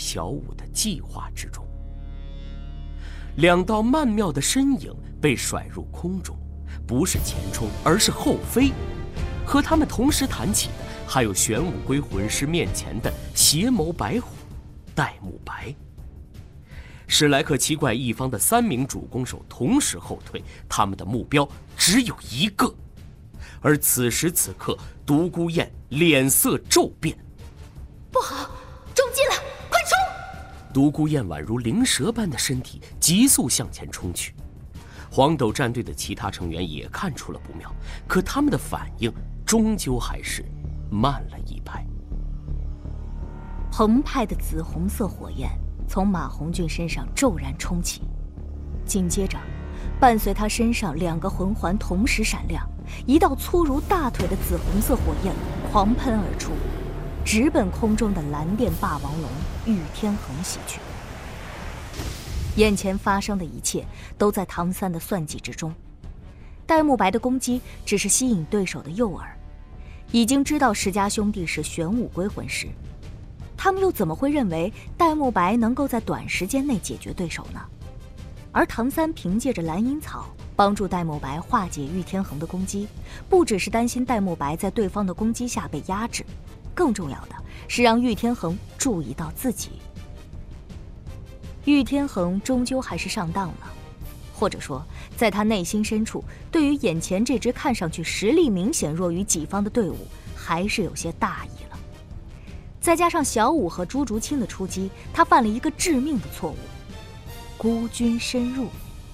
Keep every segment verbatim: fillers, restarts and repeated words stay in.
小舞的计划之中。两道曼妙的身影被甩入空中，不是前冲，而是后飞。和他们同时弹起的，还有玄武龟魂师面前的邪眸白虎戴沐白。史莱克七怪一方的三名主攻手同时后退，他们的目标只有一个。而此时此刻，独孤雁脸色骤变。 不好，中计了，快冲！ 独孤雁宛如灵蛇般的身体急速向前冲去。黄斗战队的其他成员也看出了不妙，可他们的反应终究还是慢了一拍。 澎湃的紫红色火焰从马红俊身上骤然冲起，紧接着伴随他身上两个魂环同时闪亮，一道粗如大腿的紫红色火焰狂喷而出，直奔空中的蓝电霸王龙玉天恒袭去。眼前发生的一切都在唐三的算计之中，戴沐白的攻击只是吸引对手的诱饵。已经知道石家兄弟是玄武龟魂师，他们又怎么会认为戴沐白能够在短时间内解决对手呢？而唐三凭借着蓝银草帮助戴沐白化解玉天恒的攻击，不只是担心戴沐白在对方的攻击下被压制，更重要的是让玉天恒注意到自己。玉天恒终究还是上当了，或者说在他内心深处，对于眼前这支看上去实力明显弱于己方的队伍还是有些大意了。再加上小舞和朱竹清的出击，他犯了一个致命的错误，孤军深入。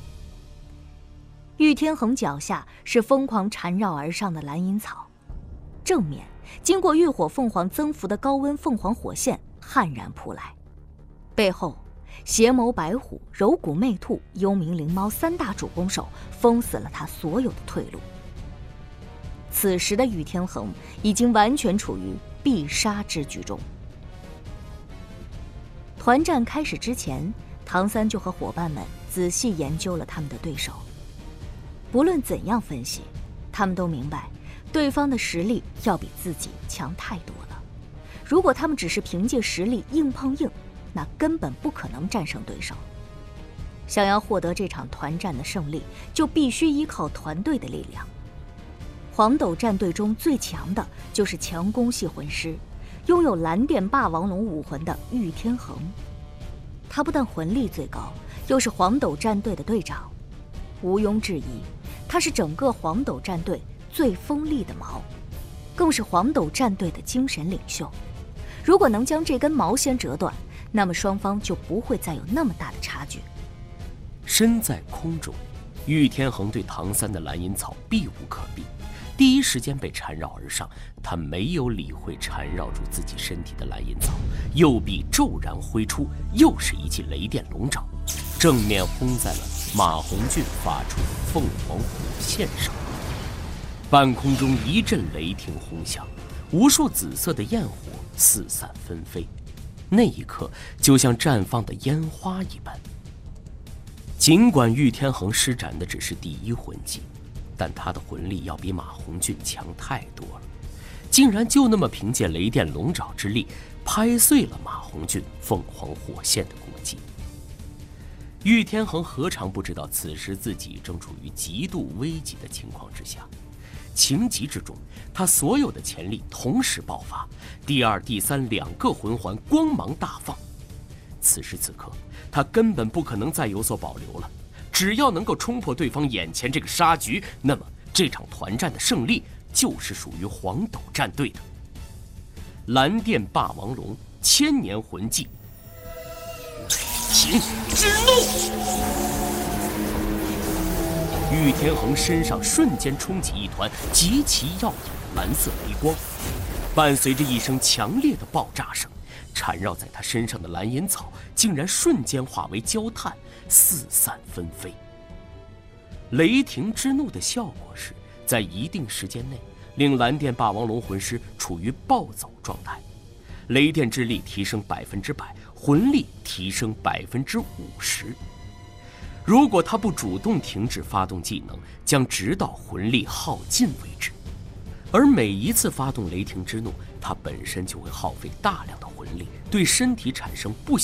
玉天恒脚下是疯狂缠绕而上的蓝银草，正面经过浴火凤凰增幅的高温凤凰火线悍然扑来，背后邪眸白虎、柔骨魅兔、幽冥灵猫三大主攻手封死了他所有的退路。此时的玉天恒已经完全处于必杀之局中。团战开始之前，唐三就和伙伴们仔细研究了他们的对手。不论怎样分析，他们都明白对方的实力要比自己强太多了。如果他们只是凭借实力硬碰硬，那根本不可能战胜对手。想要获得这场团战的胜利，就必须依靠团队的力量。黄斗战队中最强的就是强攻系魂师，拥有蓝电霸王龙武魂的玉天恒。他不但魂力最高，又是黄斗战队的队长，毋庸置疑，他是整个黄斗战队最锋利的矛，更是黄斗战队的精神领袖。如果能将这根毛先折断，那么双方就不会再有那么大的差距。 身在空中，玉天恒对唐三的蓝银草避无可避，第一时间被缠绕而上。他没有理会缠绕住自己身体的蓝银草，右臂骤然挥出，又是一记雷电龙爪，正面轰在了马红俊发出的凤凰火线上。半空中一阵雷霆轰响，无数紫色的焰火四散纷飞，那一刻就像绽放的烟花一般。尽管玉天恒施展的只是第一魂技，但他的魂力要比马红俊强太多了，竟然就那么凭借雷电龙爪之力拍碎了马红俊凤凰火线的攻击。玉天恒何尝不知道此时自己正处于极度危急的情况之下，情急之中，他所有的潜力同时爆发，第二、第三两个魂环光芒大放。此时此刻，他根本不可能再有所保留了。只要能够冲破对方眼前这个杀局，那么这场团战的胜利就是属于黄斗战队的。蓝电霸王龙千年魂技，雷霆之怒！玉天恒身上瞬间冲起一团极其耀眼的蓝色雷光，伴随着一声强烈的爆炸声，缠绕在他身上的蓝银草竟然瞬间化为焦炭，四散纷飞。雷霆之怒的效果是在一定时间内令蓝电霸王龙魂师处于暴走状态，雷电之力提升百分之百，魂力提升百分之五十。如果他不主动停止发动技能，将直到魂力耗尽为止。而每一次发动雷霆之怒，他本身就会耗费大量的魂力，对身体产生不